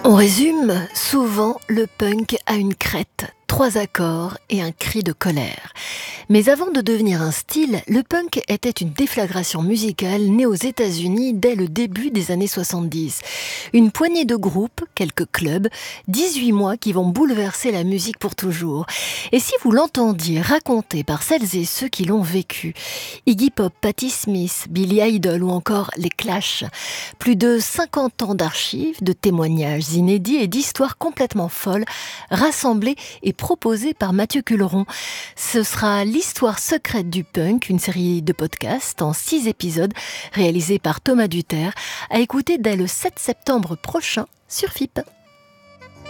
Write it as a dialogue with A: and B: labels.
A: On résume souvent le punk à une crête, 3 accords et un cri de colère. Mais avant de devenir un style, le punk était une déflagration musicale née aux États-Unis dès le début des années 70. Une poignée de groupes, quelques clubs, 18 mois qui vont bouleverser la musique pour toujours. Et si vous l'entendiez raconté par celles et ceux qui l'ont vécu, Iggy Pop, Patti Smith, Billy Idol ou encore les Clash, plus de 50 ans d'archives, de témoignages inédits et d'histoires complètement folles, rassemblées et proposées par Mathieu Culeron. Ce sera l'histoire secrète du punk, une série de podcasts en 6 épisodes réalisés par Thomas Duterre, à écouter dès le 7 septembre prochain sur FIP.